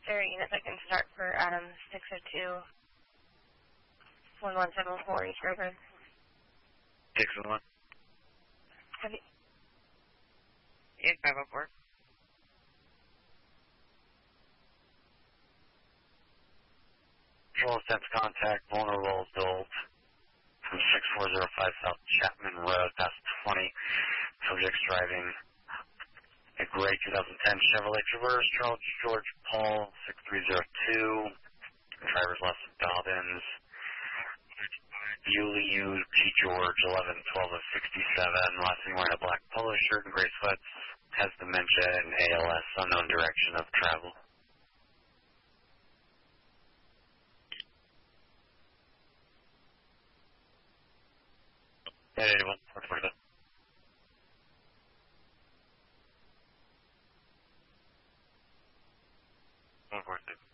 there units I can start for Adam 602 1174 East River? 601. Have you? Yeah, 504. Control sense contact, vulnerable adult from 6405 South Chapman Road, past 20. Subjects driving a gray 2010 Chevrolet Traverse, Charles George Paul 6302. Driver's last Dobbins. Yuliu G. George 1112 of 67. Last thing wearing a black polo shirt and gray sweats. Has dementia and ALS, unknown direction of travel. 81, 447. 146.